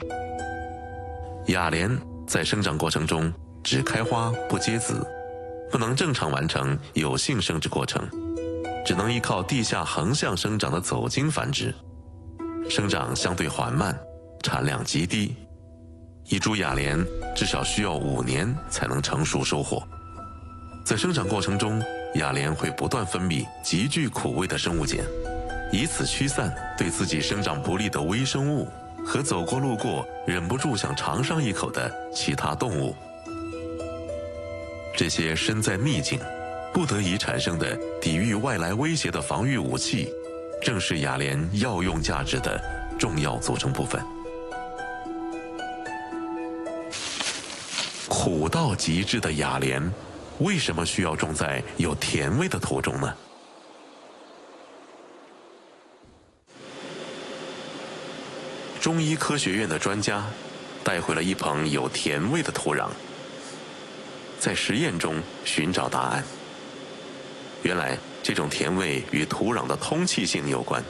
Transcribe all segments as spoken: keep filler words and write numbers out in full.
雅莲在生长过程中只开花不结籽，不能正常完成有性生殖过程，只能依靠地下横向生长的走茎繁殖，生长相对缓慢，产量极低。一株雅莲至少需要五年才能成熟收获。在生长过程中，雅莲会不断分泌极具苦味的生物碱，以此驱散对自己生长不利的微生物和走过路过忍不住想尝上一口的其他动物。这些身在秘境，不得已产生的抵御外来威胁的防御武器，正是雅莲药用价值的重要组成部分。苦到极致的雅莲，为什么需要种在有甜味的土中呢？中医科学院的专家带回了一捧有甜味的土壤，在实验中寻找答案。原来这种甜味与土壤的通气性有关。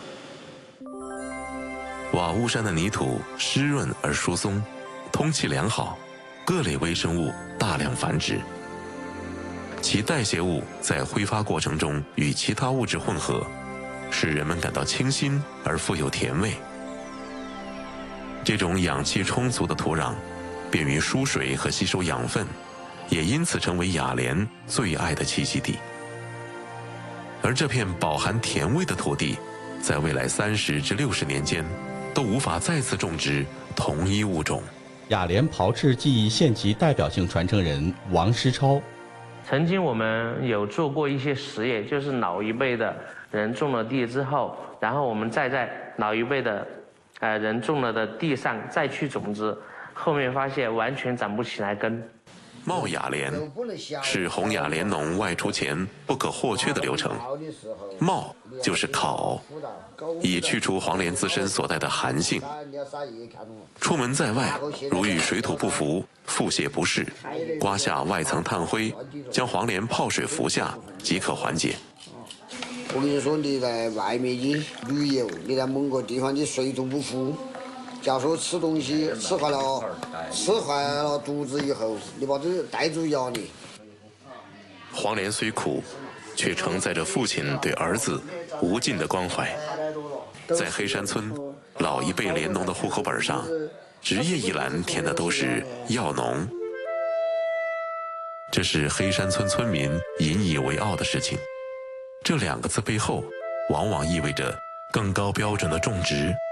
瓦屋山的泥土湿润而疏松，通气良好，各类微生物大量繁殖，其代谢物在挥发过程中与其他物质混合，使人们感到清新而富有甜味。这种氧气充足的土壤便于输水和吸收养分，也因此成为雅莲最爱的栖息地。而这片饱含甜味的土地，在未来三十至六十年间都无法再次种植同一物种。 雅莲炮制技艺县级代表性传承人王诗超。 曾经我们有做过一些实验，就是老一辈的人种了地之后，然后我们再在老一辈的呃人种了的地上再去种植，后面发现完全长不起来根。 冒雅莲是红雅莲农外出前不可或缺的流程。冒就是烤，以去除黄连自身所带的寒性。出门在外，如遇水土不服、腹泻不适，刮下外层炭灰，将黄连泡水服下，即可缓解。 我跟你说，你在外面你旅游，你在某个地方你水土不服，假如说吃东西吃坏了，吃坏了肚子以后，你把这带住压力。 黄连虽苦，却承载着父亲对儿子无尽的关怀。在黑山村，老一辈莲农的户口本上，职业一栏填的都是药农。这是黑山村村民引以为傲的事情。这两个字背后，往往意味着更高标准的种植